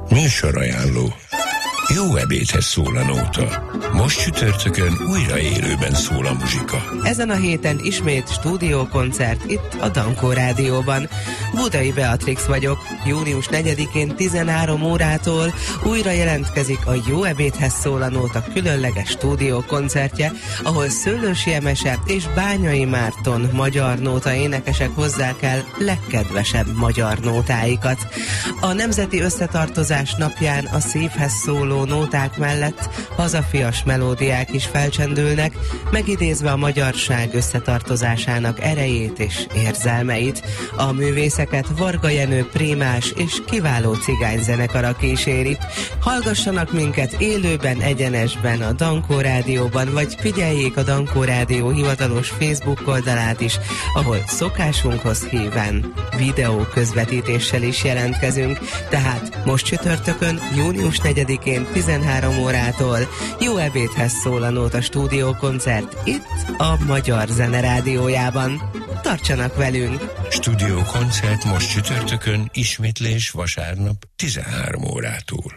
Műsorajánló. Jó ebédhez szól a nóta. Most csütörtökön újra élőben szól a muzsika. Ezen a héten ismét stúdiókoncert itt a Dankó Rádióban. Budai Beatrix vagyok. Június 4-én 13 órától újra jelentkezik a Jó ebédhez szól a nóta különleges stúdiókoncertje, ahol Szőlősi Emese és Bányai Márton magyar nóta énekesek hozzák el legkedvesebb magyar nótáikat. A Nemzeti Összetartozás napján a szívhez szóló nóták mellett hazafias melódiák is felcsendülnek, megidézve a magyarság összetartozásának erejét és érzelmeit. A művészeket Varga Jenő prímás és kiváló cigányzenekara kíséri. Hallgassanak minket élőben, egyenesben a Dankó Rádióban, vagy figyeljék a Dankó Rádió hivatalos Facebook oldalát is, ahol szokásunkhoz híven videó közvetítéssel is jelentkezünk. Tehát most csütörtökön, június 4-én 13 órától Jó ebédhez szól a nóta stúdiókoncert itt a Magyar Zene Rádiójában. Tartsanak velünk! Stúdiókoncert most csütörtökön, ismétlés vasárnap 13 órától.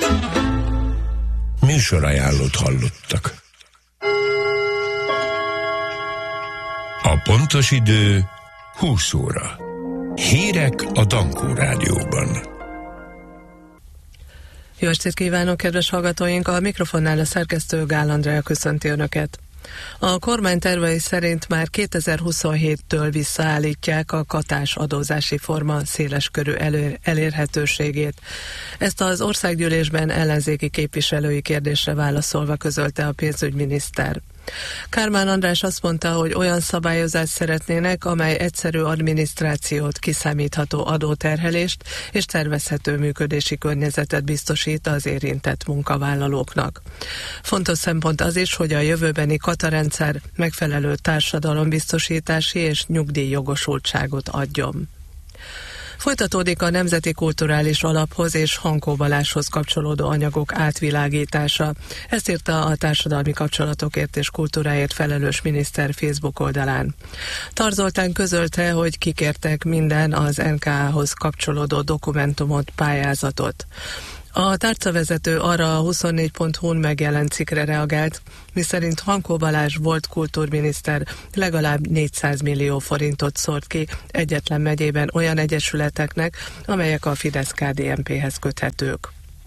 Műsorajánlót hallottak. A pontos idő 20 óra. Hírek a Dankó Rádióban. Jó estét kívánok, kedves hallgatóink! A mikrofonnál a szerkesztő Gál Andrea köszönti Önöket. A kormány tervei szerint már 2027-től visszaállítják a katás adózási forma széleskörű elérhetőségét. Ezt az országgyűlésben ellenzéki képviselői kérdésre válaszolva közölte a pénzügyminiszter. Kármán András azt mondta, hogy olyan szabályozást szeretnének, amely egyszerű adminisztrációt, kiszámítható adóterhelést és tervezhető működési környezetet biztosít az érintett munkavállalóknak. Fontos szempont az is, hogy a jövőbeni katarendszer megfelelő társadalombiztosítási és nyugdíjjogosultságot adjon. Folytatódik a Nemzeti Kulturális Alaphoz és Hankó Balázshoz kapcsolódó anyagok átvilágítása. Ezt írta a társadalmi kapcsolatokért és kultúráért felelős miniszter Facebook oldalán. Tar Zoltán közölte, hogy kikértek minden az NKA-hoz kapcsolódó dokumentumot, pályázatot. A tárcavezető arra a 24.hu-n megjelent cikkre reagált, miszerint Hankó Balázs volt kultúrminiszter legalább 400 millió forintot szórt ki egyetlen megyében olyan egyesületeknek, amelyek a Fidesz-KDNP-hez köthetők.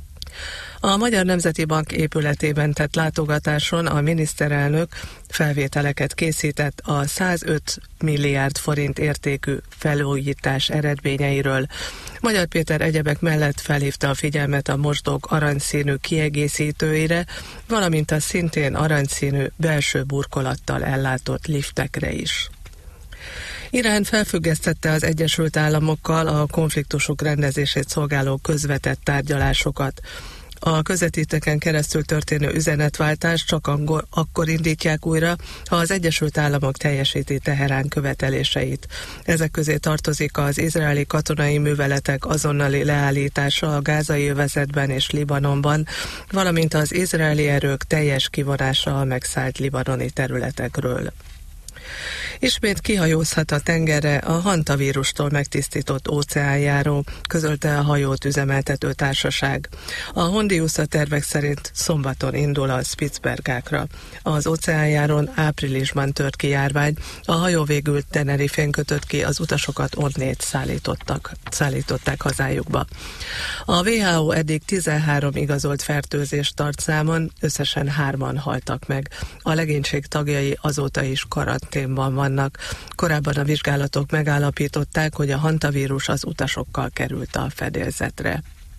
A Magyar Nemzeti Bank épületében tett látogatáson a miniszterelnök felvételeket készített a 105 milliárd forint értékű felújítás eredményeiről. Magyar Péter egyebek mellett felhívta a figyelmet a mosdók aranyszínű kiegészítőire, valamint a szintén aranyszínű belső burkolattal ellátott liftekre is. Irán felfüggesztette az Egyesült Államokkal a konfliktusok rendezését szolgáló közvetett tárgyalásokat. A közvetítőken keresztül történő üzenetváltást csak akkor indítják újra, ha az Egyesült Államok teljesíti Teherán követeléseit. Ezek közé tartozik az izraeli katonai műveletek azonnali leállítása a gázai övezetben és Libanonban, valamint az izraeli erők teljes kivonása a megszállt libanoni területekről. Ismét kihajózhat a tengerre a hantavírustól megtisztított óceánjáró, közölte a hajót üzemeltető társaság. A Hondiusza tervek szerint szombaton indul a Spitzbergákra. Az óceánjáron áprilisban tört ki járvány, a hajó végül Tenerifén kötött ki, az utasokat onnét szállították hazájukba. A WHO eddig 13 igazolt fertőzést tart számon, összesen 3-an haltak meg. A legénység tagjai azóta is karanténban vannak. Korábban a vizsgálatok megállapították, hogy a hantavírus az utasokkal került a fedélzetre.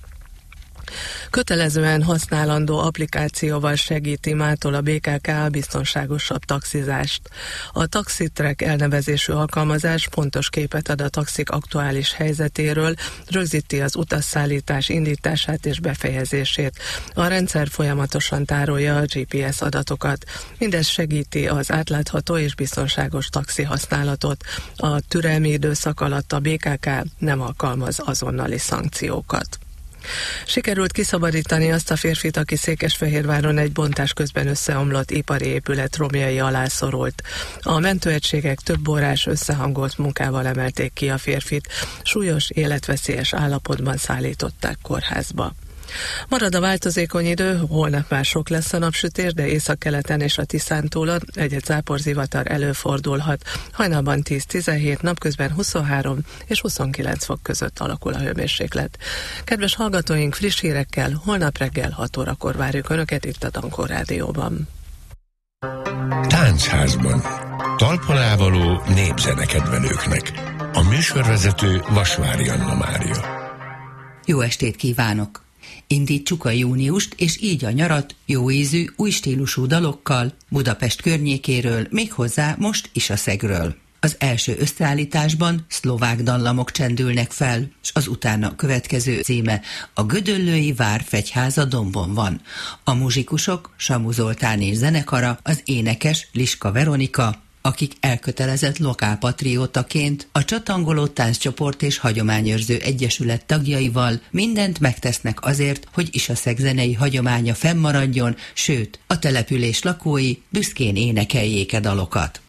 Kötelezően használandó applikációval segíti mától a BKK a biztonságosabb taxizást. A TaxiTrack elnevezésű alkalmazás pontos képet ad a taxik aktuális helyzetéről, rögzíti az utasszállítás indítását és befejezését. A rendszer folyamatosan tárolja a GPS adatokat. Mindez segíti az átlátható és biztonságos taxi használatot. A türelmi időszak alatt a BKK nem alkalmaz azonnali szankciókat. Sikerült kiszabadítani azt a férfit, aki Székesfehérváron egy bontás közben összeomlott ipari épület romjai alá szorult. A mentőegységek több órás összehangolt munkával emelték ki a férfit, súlyos életveszélyes állapotban szállították kórházba. Marad a változékony idő, holnap már sok lesz a napsütés, de északkeleten és a Tiszántúlon egy-egy záporzivatar előfordulhat. Hajnalban 10-17, napközben 23 és 29 fok között alakul a hőmérséklet. Kedves hallgatóink, friss hírekkel holnap reggel 6 órakor várjuk Önöket itt a Dankó Rádióban. Táncházban. Talpalávaló népzenekedvelőknek. A műsorvezető Vasvári Anna Mária. Jó estét kívánok! Indítsuk a júniust, és így a nyarat jó ízű, új stílusú dalokkal Budapest környékéről, méghozzá most Isaszegről. Az első összeállításban szlovák dallamok csendülnek fel, s az utána következő címe a Gödöllői Várfegyháza dombon van. A muzsikusok Samu Zoltán és zenekara, az énekes Liska Veronika, akik elkötelezett lokálpatriótaként a Csatangoló Tánccsoport és Hagyományőrző Egyesület tagjaival mindent megtesznek azért, hogy Isaszeg zenei hagyománya fennmaradjon, sőt, a település lakói büszkén énekeljék a dalokat.